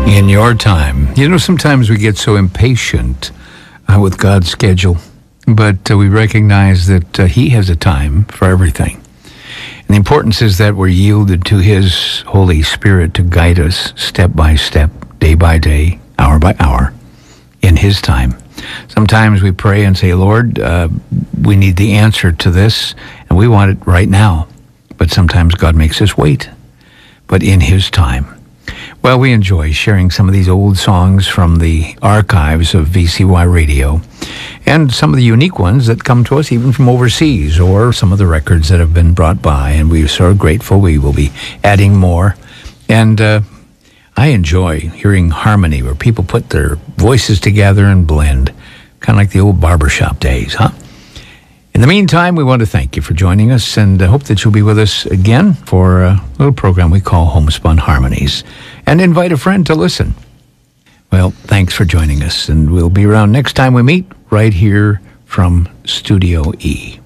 In your time. You know, sometimes we get so impatient with God's schedule, but we recognize that He has a time for everything. And the importance is that we're yielded to His Holy Spirit to guide us step by step, day by day, hour by hour, in His time. Sometimes we pray and say, Lord, we need the answer to this, and we want it right now. But sometimes God makes us wait, but in His time. Well, we enjoy sharing some of these old songs from the archives of VCY Radio and some of the unique ones that come to us even from overseas, or some of the records that have been brought by, and we're so grateful. We will be adding more. And I enjoy hearing harmony where people put their voices together and blend, kind of like the old barbershop days, huh? In the meantime, we want to thank you for joining us, and I hope that you'll be with us again for a little program we call Homespun Harmonies, and invite a friend to listen. Well, thanks for joining us, and we'll be around next time we meet right here from Studio E.